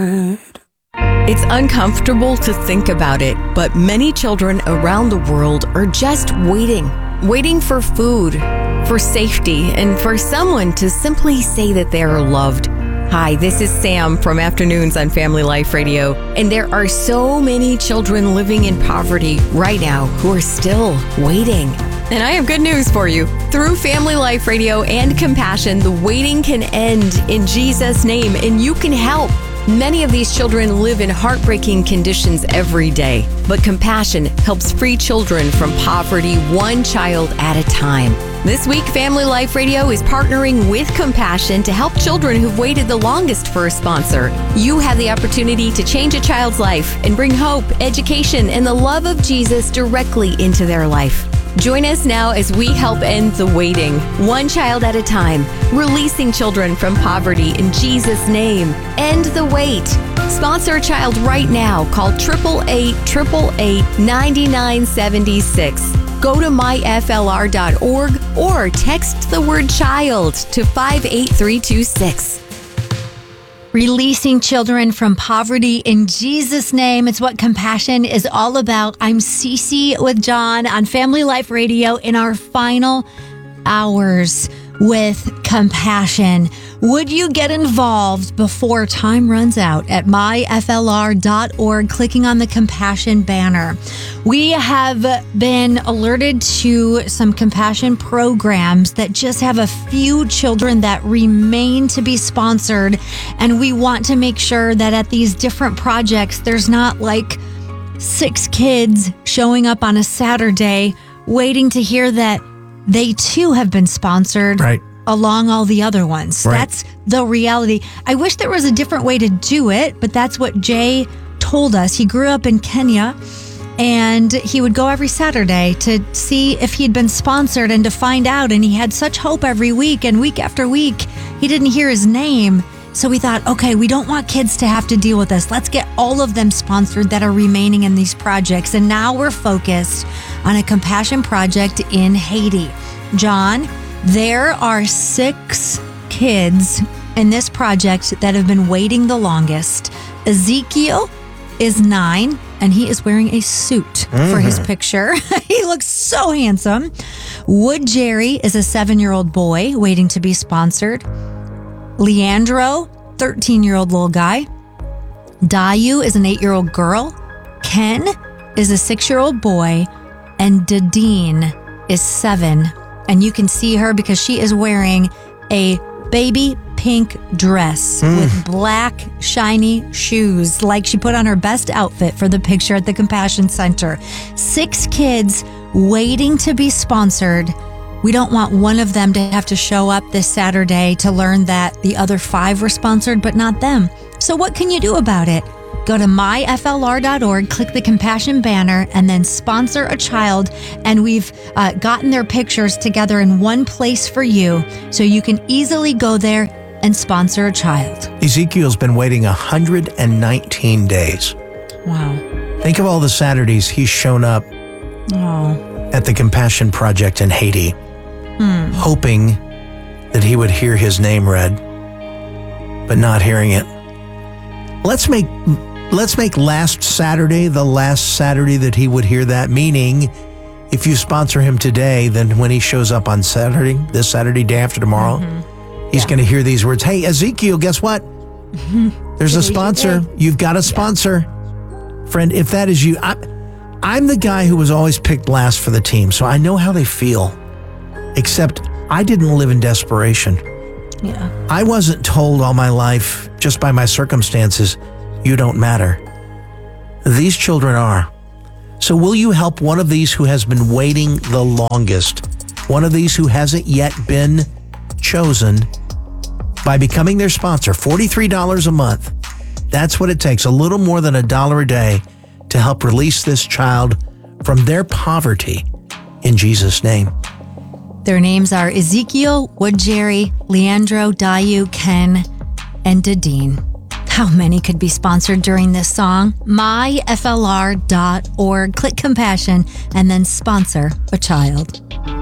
side. It's uncomfortable to think about it, but many children around the world are just waiting for food, for safety, and for someone to simply say that they are loved. Hi, this is Sam from Afternoons on Family Life Radio, and there are so many children living in poverty right now who are still waiting. And I have good news for you. Through Family Life Radio and Compassion, the waiting can end in Jesus' name, and you can help. Many of these children live in heartbreaking conditions every day, but Compassion helps free children from poverty one child at a time. This week, Family Life Radio is partnering with Compassion to help children who've waited the longest for a sponsor. You have the opportunity to change a child's life and bring hope, education, and the love of Jesus directly into their life. Join us now as we help end the waiting, one child at a time, releasing children from poverty in Jesus' name. End the wait. Sponsor a child right now. Call 888-888-9976. Go to myflr.org or text the word child to 58326. Releasing children from poverty in Jesus' name. It's what Compassion is all about. I'm Cece with John on Family Life Radio in our final hours with Compassion. Would you get involved before time runs out at myflr.org, clicking on the Compassion banner? We have been alerted to some Compassion programs that just have a few children that remain to be sponsored, and we want to make sure that at these different projects, there's not like 6 kids showing up on a Saturday waiting to hear that they too have been sponsored. Right. Along all the other ones. Right. That's the reality. I wish there was a different way to do it, but that's what Jay told us. He grew up in Kenya, and he would go every Saturday to see if he'd been sponsored and to find out. And he had such hope every week, and week after week, he didn't hear his name. So we thought, okay, we don't want kids to have to deal with this. Let's get all of them sponsored that are remaining in these projects. And now we're focused on a Compassion project in Haiti. John, there are 6 kids in this project that have been waiting the longest. Ezekiel is 9, and he is wearing a suit for his picture. He looks so handsome. Wood Jerry is a 7-year-old boy waiting to be sponsored. Leandro, 13-year-old little guy. Dayu is an 8-year-old girl. Ken is a 6-year-old boy. And Dadine is 7. And you can see her because she is wearing a baby pink dress with black shiny shoes, like she put on her best outfit for the picture at the Compassion Center. 6 kids waiting to be sponsored. We don't want one of them to have to show up this Saturday to learn that the other 5 were sponsored, but not them. So what can you do about it? Go to myflr.org, click the Compassion banner, and then sponsor a child. And we've gotten their pictures together in one place for you, so you can easily go there and sponsor a child. Ezekiel's been waiting 119 days. Wow. Think of all the Saturdays he's shown up at the Compassion Project in Haiti, hoping that he would hear his name read, but not hearing it. Let's make last Saturday the last Saturday that he would hear that, meaning if you sponsor him today, then when he shows up on Saturday, this Saturday, day after tomorrow, he's going to hear these words. Hey, Ezekiel, guess what? There's a sponsor. You've got a sponsor. Friend, if that is you, I'm the guy who was always picked last for the team, so I know how they feel. Except I didn't live in desperation. Yeah. I wasn't told all my life, just by my circumstances, you don't matter. These children are. So will you help one of these who has been waiting the longest, one of these who hasn't yet been chosen, by becoming their sponsor? $43 a month. That's what it takes, a little more than $1 a day to help release this child from their poverty in Jesus' name. Their names are Ezekiel, Wood Jerry, Leandro, Dayu, Ken, and Dadine. How many could be sponsored during this song? myflr.org. Click Compassion and then sponsor a child.